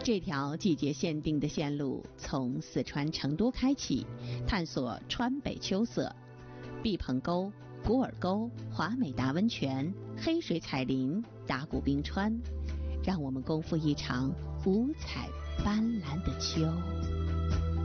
这条季节限定的线路从四川成都开启，探索川北秋色，毕棚沟、古尔沟、华美达温泉、黑水彩林、达古冰川，让我们共赴一场五彩斑斓的秋。